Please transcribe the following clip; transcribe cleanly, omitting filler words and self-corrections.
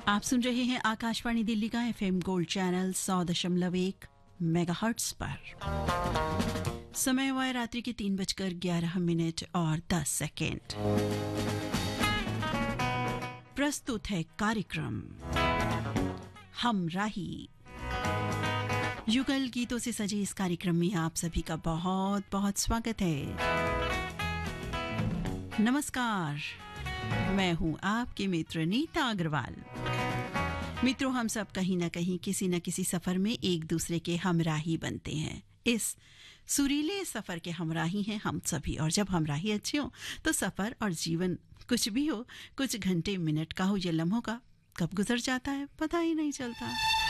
आप सुन रहे हैं आकाशवाणी दिल्ली का एफएम गोल्ड चैनल 100.1 मेगाहर्ट्ज पर। समय हुआ है रात्रि के 3:11 और 10 सेकेंड। प्रस्तुत है कार्यक्रम हम राही। युगल गीतों से सजे इस कार्यक्रम में आप सभी का बहुत बहुत स्वागत है। नमस्कार, मैं हूं आपके मित्र नीता अग्रवाल। मित्रों, हम सब कहीं ना कहीं किसी न किसी सफर में एक दूसरे के हमराही बनते हैं। इस सुरीले सफर के हमराही हैं हम सभी, और जब हमराही अच्छे हो तो सफर और जीवन कुछ भी हो, कुछ घंटे मिनट का हो या लम्हों का, कब गुजर जाता है पता ही नहीं चलता।